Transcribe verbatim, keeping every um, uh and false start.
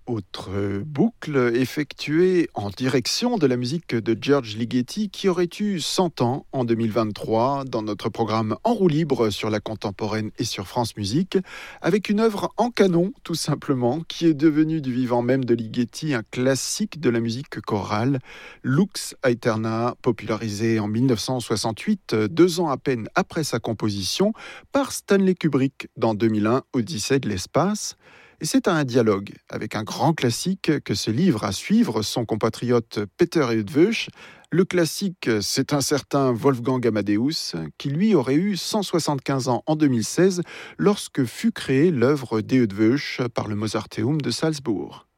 Autre boucle effectuée en direction de la musique de George Ligeti qui aurait eu cent ans en deux mille vingt-trois dans notre programme En roue libre sur la contemporaine et sur France Musique, avec une œuvre en canon tout simplement qui est devenue du vivant même de Ligeti un classique de la musique chorale, Lux Aeterna, popularisé en mille neuf cent soixante-huit, deux ans à peine après sa composition, par Stanley Kubrick dans deux mille un, Odyssée de l'espace. Et c'est à un dialogue avec un grand classique que se livre à suivre son compatriote Peter Eötvös. Le classique, c'est un certain Wolfgang Amadeus, qui lui aurait eu cent soixante-quinze ans en deux mille seize, lorsque fut créée l'œuvre d'Eötvös par le Mozarteum de Salzbourg.